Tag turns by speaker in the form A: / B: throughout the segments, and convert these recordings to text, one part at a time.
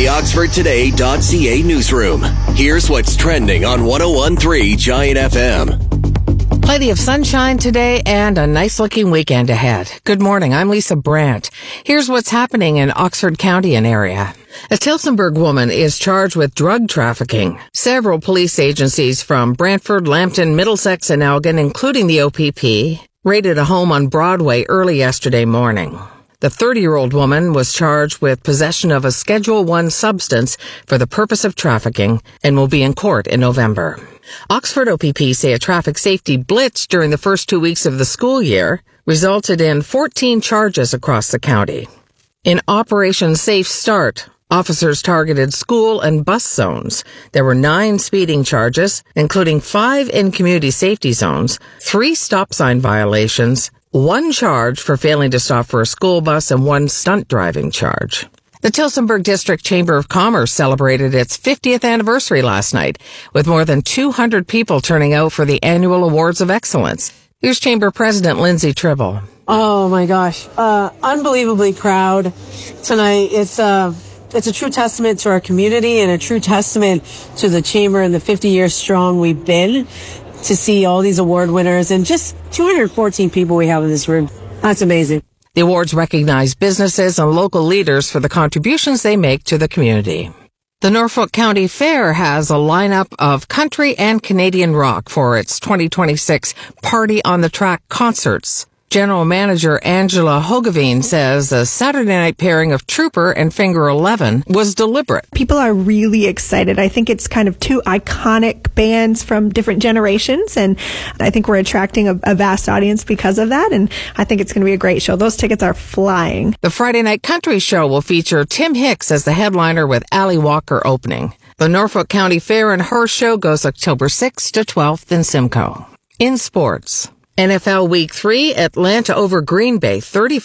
A: the OxfordToday.ca newsroom. Here's what's trending on 101.3 Giant FM.
B: Plenty of sunshine today and a nice-looking weekend ahead. Good morning, I'm Lisa Brandt. Here's what's happening in Oxford County and area. A Tillsonburg woman is charged with drug trafficking. Several police agencies from Brantford, Lambton, Middlesex, and Elgin, including the OPP, raided a home on Broadway early yesterday morning. The 30-year-old woman was charged with possession of a Schedule I substance for the purpose of trafficking and will be in court in November. Oxford OPP say a traffic safety blitz during the first 2 weeks of the school year resulted in 14 charges across the county. In Operation Safe Start, officers targeted school and bus zones. There were 9 speeding charges, including 5 in community safety zones, 3 stop sign violations, 1 charge for failing to stop for a school bus, and 1 stunt driving charge. The Tillsonburg District Chamber of Commerce celebrated its 50th anniversary last night, with more than 200 people turning out for the annual Awards of Excellence. Here's Chamber President Lindsay Tribble.
C: Oh my gosh, unbelievably proud tonight. It's a true testament to our community and a true testament to the Chamber and the 50 years strong we've been to see all these award winners and just 214 people we have in this room. That's amazing.
B: The awards recognize businesses and local leaders for the contributions they make to the community. The Norfolk County Fair has a lineup of country and Canadian rock for its 2026 Party on the Track concerts. General Manager Angela Hogeveen says a Saturday night pairing of Trooper and Finger 11 was deliberate.
D: People are really excited. I think it's kind of 2 iconic bands from different generations, and I think we're attracting a vast audience because of that, and I think it's going to be a great show. Those tickets are flying.
B: The Friday Night Country Show will feature Tim Hicks as the headliner with Ally Walker opening. The Norfolk County Fair and Her Show goes October 6th to 12th in Simcoe. In sports, NFL Week 3, Atlanta over Green Bay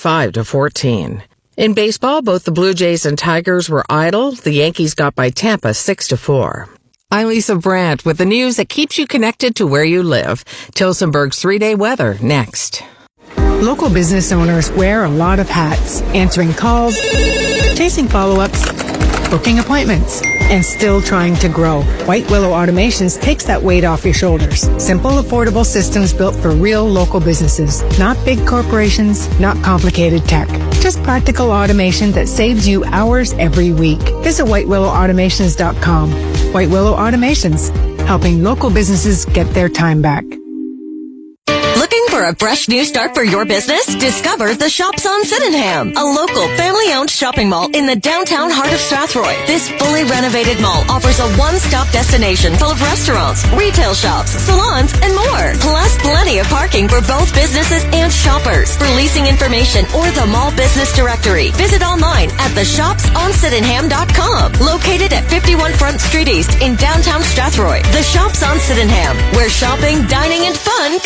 B: 35-14. In baseball, both the Blue Jays and Tigers were idle. The Yankees got by Tampa 6-4. I'm Lisa Brandt with the news that keeps you connected to where you live. Tillsonburg's 3-day weather next.
E: Local business owners wear a lot of hats, answering calls, chasing follow-ups, booking appointments, and still trying to grow. White Willow Automations takes that weight off your shoulders. Simple, affordable systems built for real local businesses. Not big corporations, not complicated tech. Just practical automation that saves you hours every week. Visit whitewillowautomations.com. White Willow Automations, helping local businesses get their time back.
F: Looking for a fresh new start for your business? Discover the Shops on Sydenham, a local family-owned shopping mall in the downtown heart of Strathroy. This fully renovated mall offers a one-stop destination full of restaurants, retail shops, salons, and more. Plus, plenty of parking for both businesses and shoppers. For leasing information or the mall business directory, visit online at theshopsonsydenham.com. Located at 51 Front Street East in downtown Strathroy. The Shops on Sydenham, where shopping, dining, and fun